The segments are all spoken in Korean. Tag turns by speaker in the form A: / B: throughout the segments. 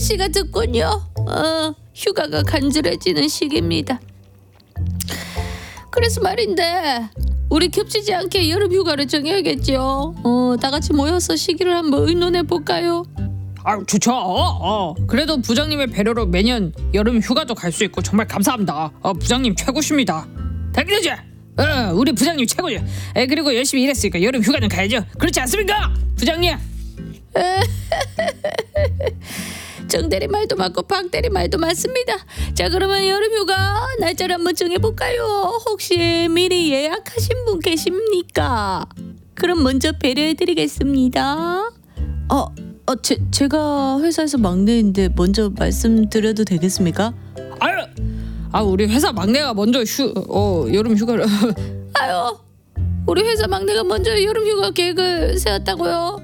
A: 날씨가 덥군요. 휴가가 간절해지는 시기입니다. 그래서 말인데 우리 겹치지 않게 여름 휴가를 정해야겠죠. 다 같이 모여서 시기를 한번 의논해 볼까요?
B: 좋죠. 그래도 부장님의 배려로 매년 여름 휴가도 갈 수 있고 정말 감사합니다. 부장님 최고십니다. 당연하지. 우리 부장님 최고죠. 그리고 열심히 일했으니까 여름 휴가는 가야죠. 그렇지 않습니까, 부장님?
A: 정대리 말도 맞고 박대리 말도 맞습니다. 자, 그러면 여름휴가 날짜를 한번 정해볼까요? 혹시 미리 예약하신 분 계십니까? 그럼 먼저 배려해드리겠습니다. 제가 회사에서 막내인데 먼저 말씀드려도 되겠습니까?
B: 우리 회사 막내가 먼저 여름 휴가를
A: 우리 회사 막내가 먼저 여름휴가 계획을 세웠다고요?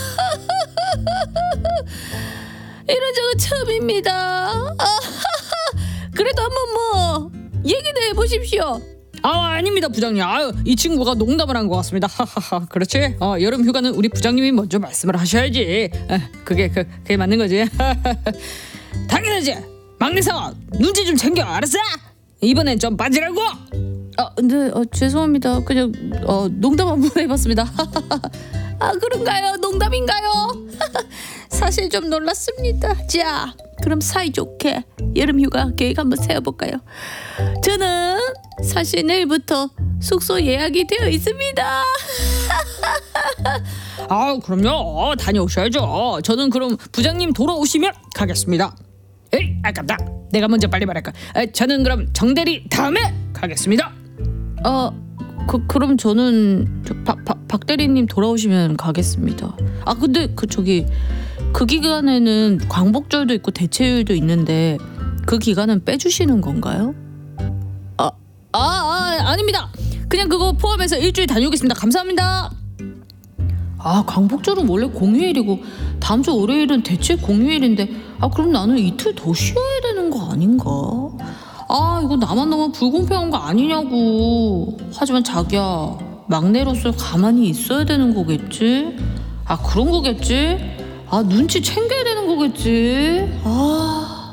A: 이런 적은 처음입니다. 그래도 한번 얘기도 해보십시오.
B: 아닙니다, 부장님. 이 친구가 농담을 한 것 같습니다. 그렇지. 여름 휴가는 우리 부장님이 먼저 말씀을 하셔야지. 그게 맞는 거지. 당연하지. 막내사 눈치 좀 챙겨, 알았어? 이번엔 좀 빠지라고.
A: 근데 죄송합니다. 그냥 농담 한번 해봤습니다. 그런가요? 농담인가요? 사실 좀 놀랐습니다. 자, 그럼 사이좋게 여름휴가 계획 한번 세워볼까요? 저는 사실 내일부터 숙소 예약이 되어 있습니다.
B: 그럼요. 다녀오셔야죠. 저는 그럼 부장님 돌아오시면 가겠습니다. 아깝다. 내가 먼저 빨리 말할까. 저는 그럼 정대리 다음에 가겠습니다.
A: 그럼 저는 박 대리님 돌아오시면 가겠습니다. 근데 그 기간에는 광복절도 있고 대체휴일도 있는데 그 기간은 빼주시는 건가요?
B: 아닙니다. 그냥 그거 포함해서 일주일 다녀오겠습니다. 감사합니다.
A: 광복절은 원래 공휴일이고 다음 주 월요일은 대체 공휴일인데 그럼 나는 이틀 더 쉬어야 되는 거 아닌가? 이거 나만 너무 불공평한 거 아니냐고. 하지만 자기야, 막내로서 가만히 있어야 되는 거겠지? 그런 거겠지? 눈치 챙겨야 되는 거겠지?